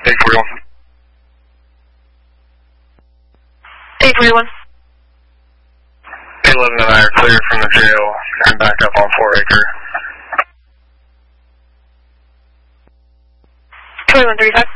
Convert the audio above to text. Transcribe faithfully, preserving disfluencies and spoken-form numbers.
eight forty-one. eight forty-one. eight eleven and I are clear from the jail and back up on four acre. twenty-one thirty-five.